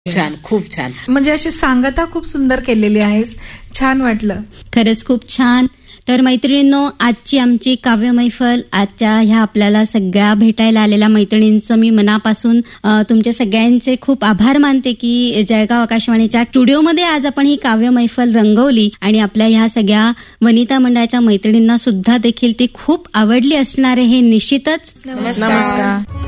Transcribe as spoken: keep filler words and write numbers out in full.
छान, खूप छान. म्हणजे अशी सांगता खूप सुंदर केलेली आहेस, छान वाटलं. खरंच खूप छान. तर मैत्रिणींनो, आजची आमची काव्य मैफल, आजच्या ह्या आपल्याला सगळ्या भेटायला आलेल्या मैत्रिणींचं मी मनापासून तुमच्या सगळ्यांचे खूप आभार मानते की जळगाव आकाशवाणीच्या स्टुडिओमध्ये आज आपण ही काव्य मैफल रंगवली आणि आपल्या ह्या सगळ्या वनिता मंडळाच्या मैत्रिणींना सुद्धा देखील ती खूप आवडली असणार आहे हे निश्चितच. नमस्कार.